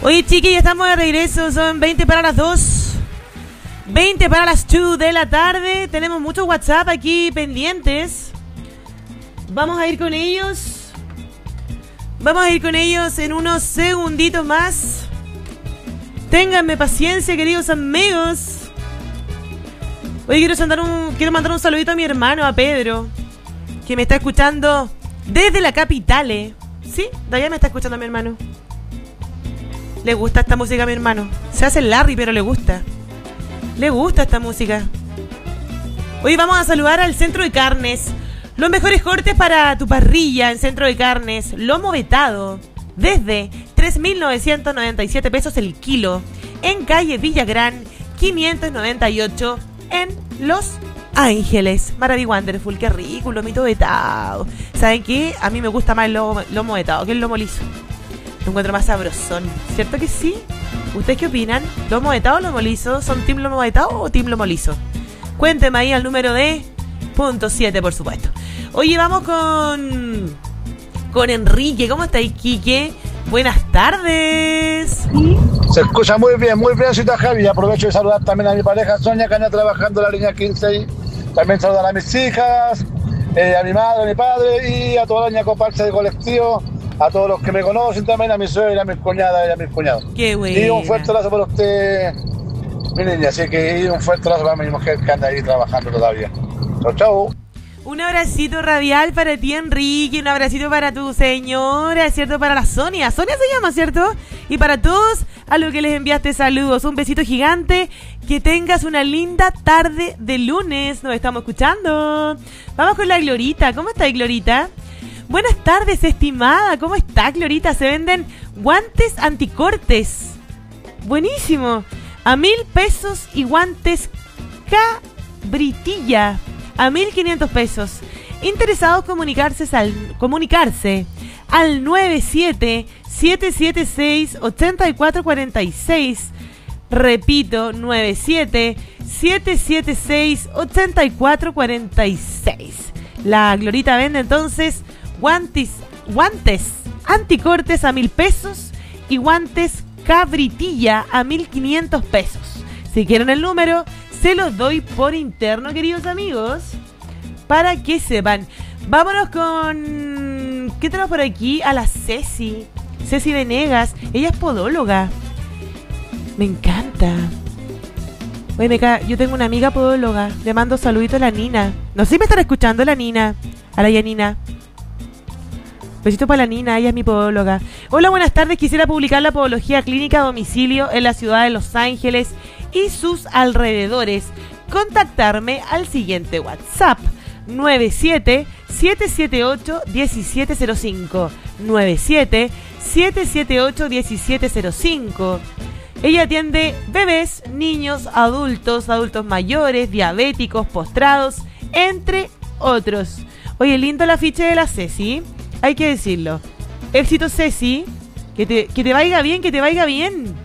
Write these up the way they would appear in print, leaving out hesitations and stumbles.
Oye, chiqui, ya estamos de regreso. Son 20 para las 2. 20 para las 2 de la tarde. Tenemos muchos WhatsApp aquí pendientes. Vamos a ir con ellos. Vamos a ir con ellos en unos segunditos más. Ténganme paciencia, queridos amigos. Oye, quiero mandar un saludito a mi hermano, a Pedro, que me está escuchando desde la capital, ¿Sí? De allá me está escuchando mi hermano. Le gusta esta música a mi hermano. Se hace el Larry, pero le gusta. Le gusta esta música. Hoy vamos a saludar al Centro de Carnes. Los mejores cortes para tu parrilla en Centro de Carnes. Lomo vetado. Desde 3.997 pesos el kilo. En calle Villagrán, 598. En Los Ángeles. Maravilloso, wonderful. Qué rico, un lomito vetado. ¿Saben qué? A mí me gusta más el lomo vetado que el lomo liso. Lo encuentro más sabrosón. ¿Cierto que sí? ¿Ustedes qué opinan? ¿Lomo vetado o lomo liso? ¿Son team lomo vetado o team lomo liso? Cuéntenme ahí al número de .7, por supuesto. Oye, vamos con Enrique. ¿Cómo estáis, Quique? Buenas tardes. Se escucha muy bien, cita Javi. Aprovecho de saludar también a mi pareja Sonia, que anda trabajando en la línea 15. También saludar a mis hijas, a mi madre, a mi padre y a toda la línea comparsa de colectivo. A todos los que me conocen también, a mi suegra, a mis cuñadas y a mis cuñados. Qué bueno. Y un fuerte abrazo para usted, mi niña. Así que un fuerte abrazo para mi mujer que anda ahí trabajando todavía. Chau, chau. Un abracito radial para ti, Enrique. Un abracito para tu señora, ¿cierto? Para la Sonia. Sonia se llama, ¿cierto? Y para todos a los que les enviaste saludos. Un besito gigante. Que tengas una linda tarde de lunes. Nos estamos escuchando. Vamos con la Glorita. ¿Cómo está, Glorita? Buenas tardes, estimada. ¿Cómo está, Glorita? Se venden guantes anticortes. Buenísimo. A 1.000 pesos y guantes cabritilla a 1.500 pesos. Interesados comunicarse al 97-776-8446. Repito, 97-776-8446. La Glorita vende entonces guantes anticortes a 1.000 pesos y guantes cabritilla a 1.500 pesos. Si quieren el número, se los doy por interno, queridos amigos, para que sepan. Vámonos con... ¿qué tenemos por aquí? A la Ceci Venegas. Ella es podóloga. Me encanta. Oye, yo tengo una amiga podóloga. Le mando saludito a la Nina. No sé si me están escuchando, la Nina. A la Yanina. Besito para la Nina, ella es mi podóloga. Hola, buenas tardes. Quisiera publicar la podología clínica a domicilio en la ciudad de Los Ángeles y sus alrededores. Contactarme al siguiente WhatsApp: 97-778-1705. 97-778-1705. Ella atiende bebés, niños, adultos mayores, diabéticos, postrados, entre otros. Oye, lindo el afiche de la Ceci, hay que decirlo. Éxito, Ceci. Que te vaya bien, que te vaya bien.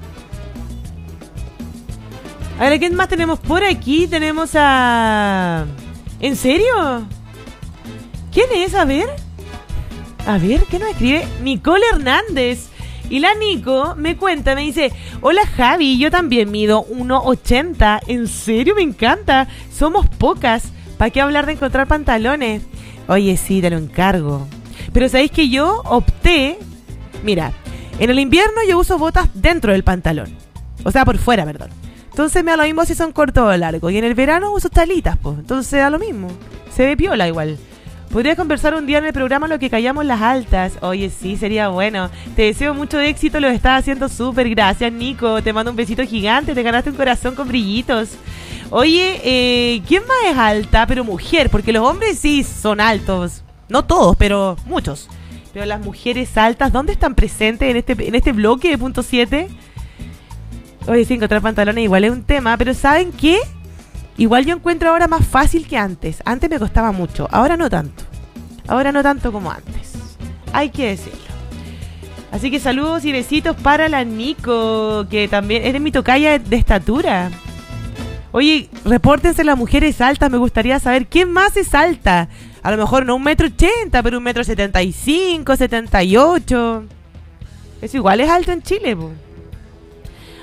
A ver, ¿quién más tenemos por aquí? Tenemos a... ¿En serio? ¿Quién es? A ver, ¿qué nos escribe? Nicole Hernández. Y la Nico me cuenta, me dice: hola Javi, yo también mido 1.80. ¿En serio? Me encanta. Somos pocas. ¿Para qué hablar de encontrar pantalones? Oye, sí, te lo encargo. Pero ¿sabéis que yo opté? Mira, en el invierno yo uso botas dentro del pantalón. O sea, por fuera, perdón. Entonces me da lo mismo si son cortos o largos. Y en el verano uso talitas, pues. Entonces da lo mismo. Se ve piola igual. Podrías conversar un día en el programa lo que callamos las altas. Oye, sí, sería bueno. Te deseo mucho éxito, lo estás haciendo súper. Gracias, Nico. Te mando un besito gigante. Te ganaste un corazón con brillitos. Oye, ¿quién más es alta? Pero mujer, porque los hombres sí son altos. No todos, pero muchos. Pero las mujeres altas, ¿dónde están presentes en este bloque de punto 7? Oye, sí, encontrar pantalones igual es un tema, pero ¿saben qué? Igual yo encuentro ahora más fácil que antes. Antes me costaba mucho, ahora no tanto. Ahora no tanto como antes. Hay que decirlo. Así que saludos y besitos para la Nico, que también es de mi tocaya de estatura. Oye, repórtense las mujeres altas, me gustaría saber quién más es alta. A lo mejor no 1,80 m, pero 1,75 m, 78 m. Eso igual es alto en Chile, po.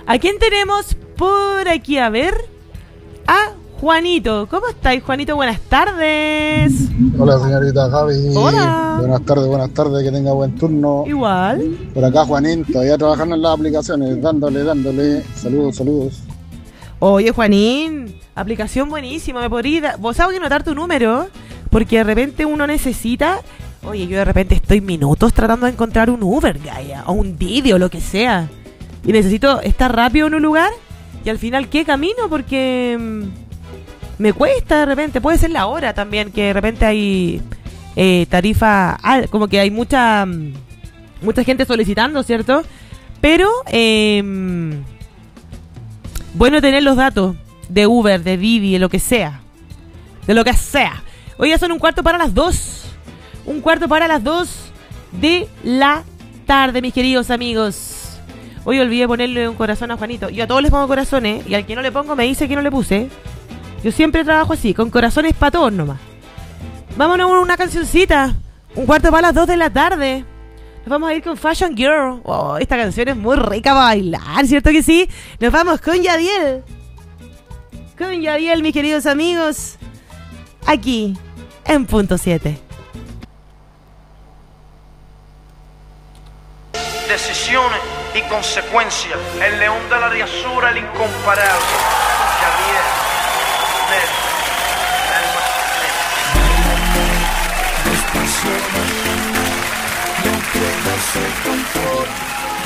¿A quién tenemos por aquí? A ver. A Juanito. ¿Cómo estáis, Juanito? Buenas tardes. Hola, señorita Javi. Hola. Buenas tardes, que tenga buen turno. Igual. Por acá, Juanín, todavía trabajando en las aplicaciones, dándole. Saludos. Oye, Juanín, aplicación buenísima. ¿Me podría... Vos sabés que anotar tu número, porque de repente uno necesita... Oye, yo de repente estoy minutos tratando de encontrar un Uber, Gaia, o un Didi, o lo que sea. Y necesito estar rápido en un lugar, y al final, ¿qué camino? Porque me cuesta de repente. Puede ser la hora también, que de repente hay tarifa... como que hay mucha gente solicitando, ¿cierto? Pero... bueno tener los datos de Uber, de Didi, de lo que sea. De lo que sea. Hoy ya son 1/4 para las 2. 1/4 para las 2 de la tarde, mis queridos amigos. Hoy olvidé ponerle un corazón a Juanito. Yo a todos les pongo corazones, y al que no le pongo me dice que no le puse. Yo siempre trabajo así, con corazones para todos nomás. Vámonos a una cancioncita. 1/4 para las 2 de la tarde. Nos vamos a ir con Fashion Girl. Oh, esta canción es muy rica para bailar, ¿cierto que sí? Nos vamos con Yadiel. Con Yadiel, mis queridos amigos. Aquí, en Punto 7. Decisiones y consecuencias. El león de la diasura, el incomparable.